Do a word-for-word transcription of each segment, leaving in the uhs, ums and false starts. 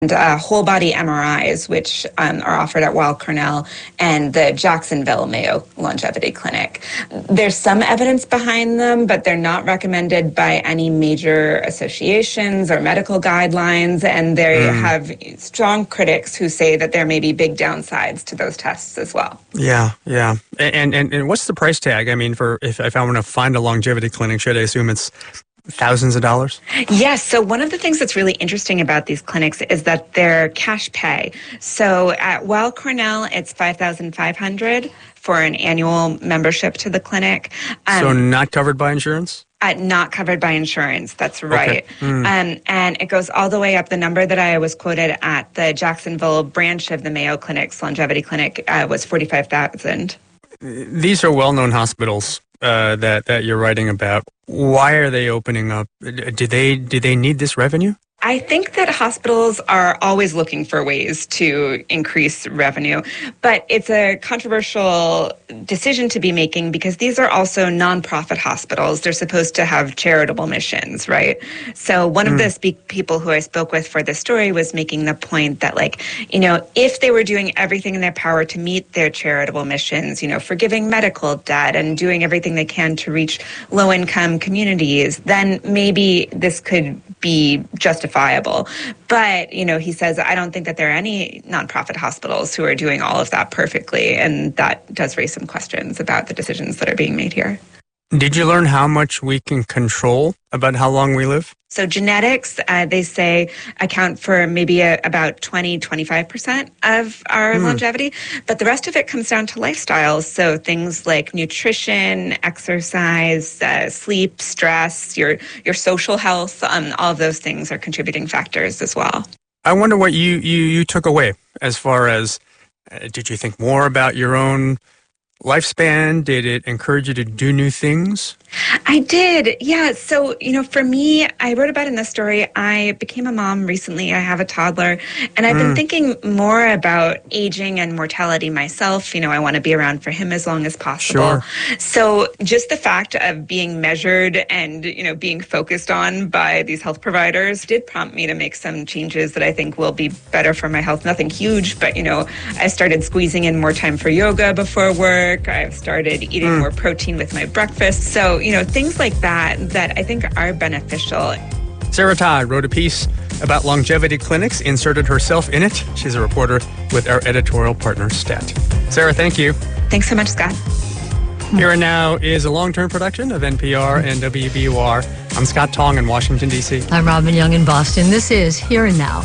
and uh, whole body M R Is, which um, are offered at Weill Cornell and the Jacksonville Mayo Longevity Clinic. There's some evidence behind them, but they're not recommended by any major associations or medical guidelines, and they mm. have strong critics who say that there may be big downsides to those tests as well. Yeah, yeah. And and, and what's the price tag? I mean, for if, if I want to find a longevity clinic, should I assume it's thousands of dollars? Yes. So one of the things that's really interesting about these clinics is that they're cash pay. So at Weill Cornell, it's five thousand five hundred dollars for an annual membership to the clinic. Um, so not covered by insurance? Uh, not covered by insurance. That's right. Okay. Mm. Um, and it goes all the way up. The number that I was quoted at the Jacksonville branch of the Mayo Clinic's longevity clinic uh, was forty-five thousand dollars. These are well-known hospitals uh, that that you're writing about. Why are they opening up? Do they do they need this revenue? I think that hospitals are always looking for ways to increase revenue, but it's a controversial decision to be making because these are also nonprofit hospitals. They're supposed to have charitable missions, right? So one mm. of the speak- people who I spoke with for this story was making the point that, like, you know, if they were doing everything in their power to meet their charitable missions, you know, forgiving medical debt and doing everything they can to reach low-income communities, then maybe this could be justifiable. But, you know, he says, I don't think that there are any nonprofit hospitals who are doing all of that perfectly. And that does raise some questions about the decisions that are being made here. Did you learn how much we can control about how long we live? So genetics, uh, they say, account for maybe a, about twenty, twenty-five percent of our mm. longevity. But the rest of it comes down to lifestyles. So things like nutrition, exercise, uh, sleep, stress, your your social health, um, all of those things are contributing factors as well. I wonder what you, you, you took away as far as, uh, did you think more about your own lifespan? Did it encourage you to do new things? I did. Yeah. So, you know, for me, I wrote about in this story, I became a mom recently. I have a toddler, and I've mm. been thinking more about aging and mortality myself. You know, I want to be around for him as long as possible. Sure. So just the fact of being measured and, you know, being focused on by these health providers did prompt me to make some changes that I think will be better for my health. Nothing huge, but, you know, I started squeezing in more time for yoga before work. I've started eating mm. more protein with my breakfast. So, you know, things like that that I think are beneficial. Sarah Todd wrote a piece about longevity clinics, inserted herself in it. She's a reporter with our editorial partner, Stat. Sarah, thank you. Thanks so much, Scott. Here and Now is a long-term production of N P R and W B U R. I'm Scott Tong in Washington, D C. I'm Robin Young in Boston. This is Here and Now.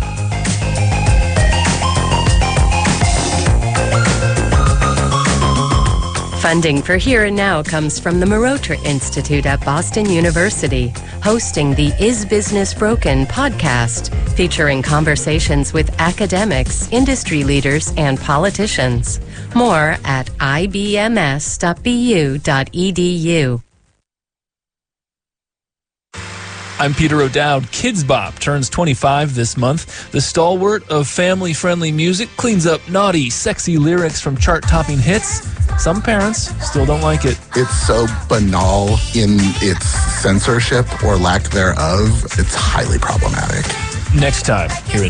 Funding for Here and Now comes from the Marotra Institute at Boston University, hosting the Is Business Broken podcast, featuring conversations with academics, industry leaders, and politicians. More at I B M S dot B U dot E D U. I'm Peter O'Dowd. Kids Bop turns twenty-five this month. The stalwart of family-friendly music cleans up naughty, sexy lyrics from chart-topping hits. Some parents still don't like it. It's so banal in its censorship or lack thereof. It's highly problematic. Next time, here